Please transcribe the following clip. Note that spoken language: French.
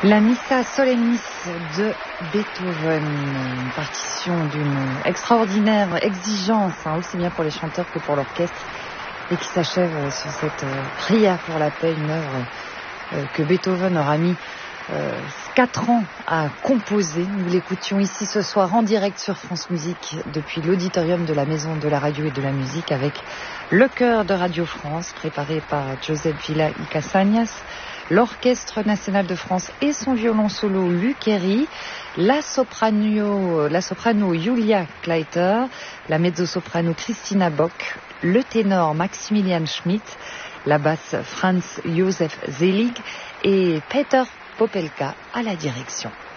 La Missa Solemnis de Beethoven, une partition d'une extraordinaire exigence, aussi bien pour les chanteurs que pour l'orchestre, et qui s'achève sur cette prière pour la paix, une œuvre que Beethoven aura mis 4 ans à composer. Nous l'écoutions ici ce soir en direct sur France Musique depuis l'auditorium de la Maison de la Radio et de la Musique avec le chœur de Radio France préparé par Joseph Villa y Casañas, l'Orchestre National de France et son violon solo Luc Herry, la soprano Julia Kleiter, la mezzo-soprano Christina Bock, le ténor Maximilian Schmidt, la basse Franz Josef Selig et Peter Popelka à la direction.